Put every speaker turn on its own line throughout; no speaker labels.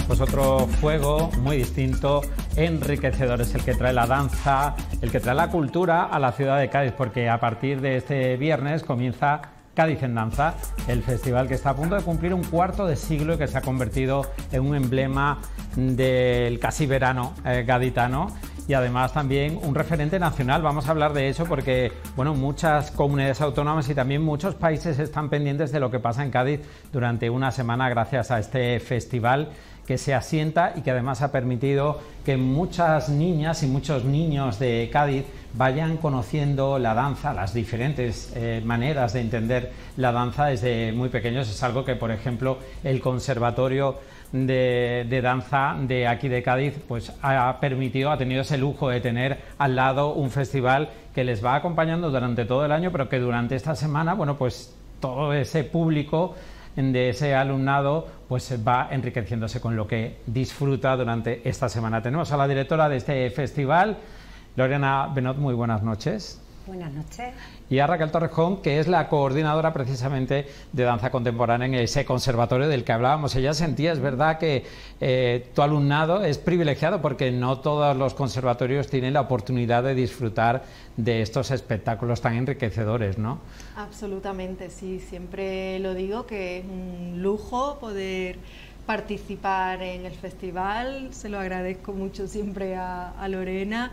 Pues otro juego muy distinto, enriquecedor, es el que trae la danza, el que trae la cultura a la ciudad de Cádiz, porque a partir de este viernes comienza Cádiz en Danza, el festival que está a punto de cumplir un cuarto de siglo y que se ha convertido en un emblema del casi verano gaditano y además también un referente nacional. Vamos a hablar de eso porque bueno, muchas comunidades autónomas y también muchos países están pendientes de lo que pasa en Cádiz durante una semana gracias a este festival que se asienta y que además ha permitido que muchas niñas y muchos niños de Cádiz vayan conociendo la danza, las diferentes maneras de entender la danza desde muy pequeños. Es algo que, por ejemplo, el Conservatorio de Danza de aquí de Cádiz pues ha tenido ese lujo de tener al lado un festival que les va acompañando durante todo el año, pero que durante esta semana, bueno, pues todo ese público de ese alumnado pues va enriqueciéndose con lo que disfruta durante esta semana. Tenemos a la directora de este festival, Lorena Benot. Muy buenas noches.
Buenas noches.
Y a Raquel Torrejón, que es la coordinadora precisamente de danza contemporánea en ese conservatorio del que hablábamos. Ella sentía, es verdad, que tu alumnado es privilegiado porque no todos los conservatorios tienen la oportunidad de disfrutar de estos espectáculos tan enriquecedores, ¿no?
Absolutamente, sí. Siempre lo digo que es un lujo poder participar en el festival. Se lo agradezco mucho siempre a Lorena.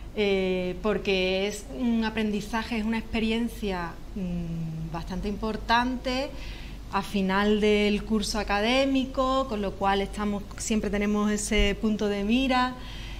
Porque es un aprendizaje, es una experiencia bastante importante a final del curso académico, con lo cual siempre tenemos ese punto de mira.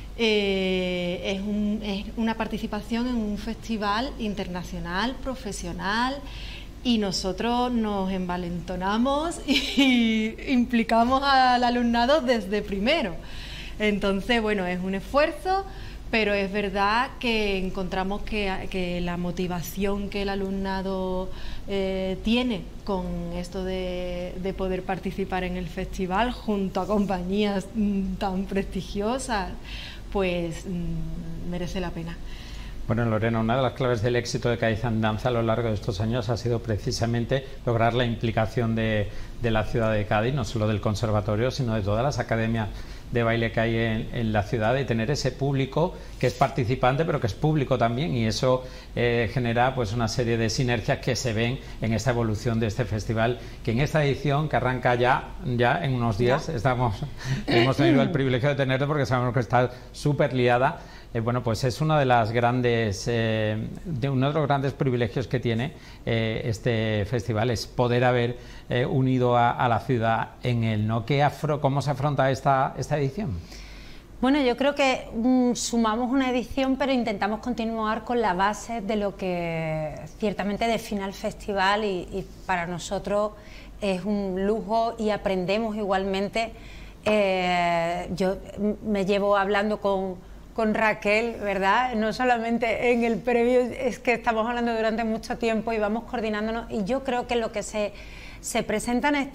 Es una participación en un festival internacional, profesional, y nosotros nos envalentonamos y implicamos al alumnado desde primero. Entonces, bueno, es un esfuerzo, pero es verdad que encontramos que la motivación que el alumnado tiene con esto de poder participar en el festival junto a compañías tan prestigiosas, pues merece la pena.
Bueno, Lorena, una de las claves del éxito de Cádiz en Danza a lo largo de estos años ha sido precisamente lograr la implicación de la ciudad de Cádiz, no solo del conservatorio, sino de todas las academias de baile que hay en la ciudad, y tener ese público que es participante pero que es público también, y eso genera pues una serie de sinergias que se ven en esta evolución de este festival, que en esta edición que arranca ya en unos días, hemos tenido el privilegio de tenerlo porque sabemos que está súper liada. Bueno, pues es uno de los grandes privilegios que tiene este festival, es poder haber unido a la ciudad en él, ¿no? ¿Cómo se afronta esta edición?
Bueno, yo creo que sumamos una edición, pero intentamos continuar con la base de lo que ciertamente define el festival y para nosotros es un lujo y aprendemos igualmente. Yo me llevo hablando con Raquel, ¿verdad? No solamente en el previo, es que estamos hablando durante mucho tiempo y vamos coordinándonos, y yo creo que lo que se presenta